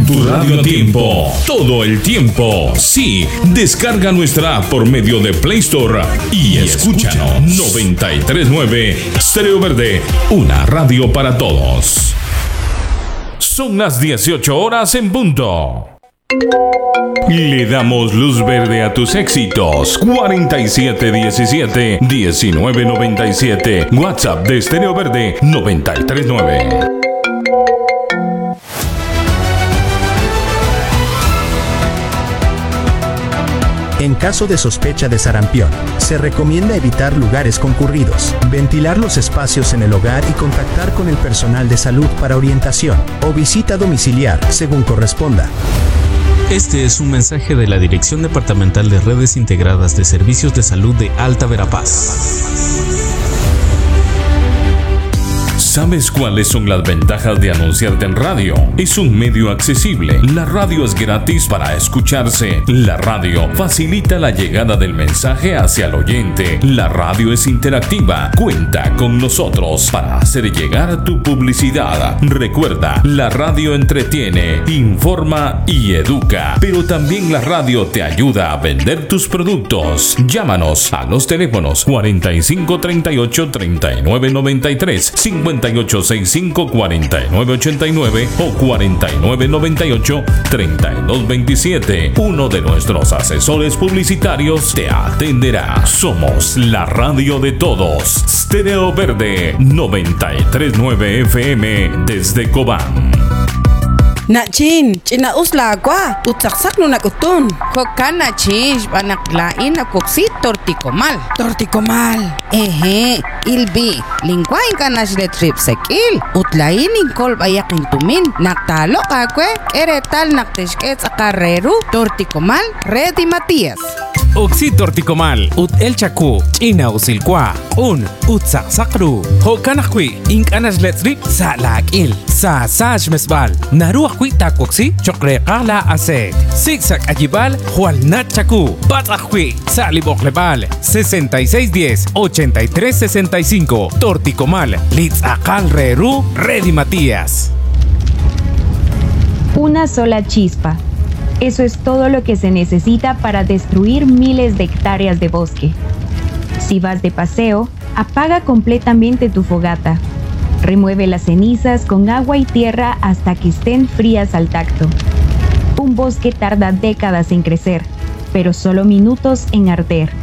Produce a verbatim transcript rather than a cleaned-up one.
tu radio a tiempo, todo el tiempo. Sí, descarga nuestra app por medio de Play Store y, y escúchanos. noventa y tres punto nueve Stereo Verde, una radio para todos. Son las dieciocho horas en punto. Le damos luz verde a tus éxitos. cuarenta y siete diecisiete diecinueve noventa y siete. WhatsApp de Stereo Verde noventa y tres punto nueve. En caso de sospecha de sarampión, se recomienda evitar lugares concurridos, ventilar los espacios en el hogar y contactar con el personal de salud para orientación o visita domiciliar, según corresponda. Este es un mensaje de la Dirección Departamental de Redes Integradas de Servicios de Salud de Alta Verapaz. ¿Sabes cuáles son las ventajas de anunciarte en radio? Es un medio accesible. La radio es gratis para escucharse. La radio facilita la llegada del mensaje hacia el oyente. La radio es interactiva. Cuenta con nosotros para hacer llegar tu publicidad. Recuerda, la radio entretiene, informa y educa. Pero también la radio te ayuda a vender tus productos. Llámanos a los teléfonos cuarenta y cinco treinta y ocho treinta y nueve noventa y tres, cincuenta y ocho sesenta y cinco cuarenta y nueve ochenta y nueve o cuarenta y nueve noventa y ocho treinta y dos veintisiete. Uno de nuestros asesores publicitarios te atenderá. Somos la radio de todos. Stereo Verde noventa y tres punto nueve F M desde Cobán. Nachin, china usla kwa, utsaksak no nakutun. Kokana chish, banaklain na koksi tortikomal. Tortikomal. Ehe, ilbi, lingwain ka na sila trip sekil. Utlain inkol bayakin tumin. Naktalo kakwe, eretal naktishket sa karreru. Tortikomal, Ready Matias. Oxi torticomal, ut el chacu, china usilqua, un utsak sakru, hokanakwi, inkanas letrip, sa lakil, sa saj mesbal, naruakwi takoxi, chokreqa la aset, zigzag ajibal, hualnat chacu, patakwi, sa libok lebal, sesenta y seis diez, ochenta y tres sesenta y cinco, torticomal, litzakal reru, Ready Matías. Una sola chispa. Eso es todo lo que se necesita para destruir miles de hectáreas de bosque. Si vas de paseo, apaga completamente tu fogata. Remueve las cenizas con agua y tierra hasta que estén frías al tacto. Un bosque tarda décadas en crecer, pero solo minutos en arder.